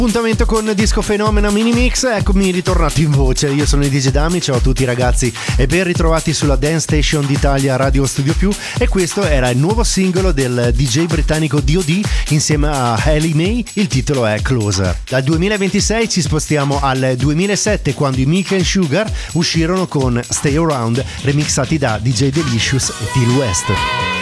Appuntamento con Disco Fenomena Mini Mix, eccomi ritornato in voce. Io sono il DJ Dami, ciao a tutti ragazzi e ben ritrovati sulla Dance Station d'Italia Radio Studio Più. E questo era il nuovo singolo del DJ britannico D.O.D. insieme a Hayley May, il titolo è Closer. Dal 2026 ci spostiamo al 2007, quando i Milk and Sugar uscirono con Stay Around, remixati da DJ Delicious e Till West.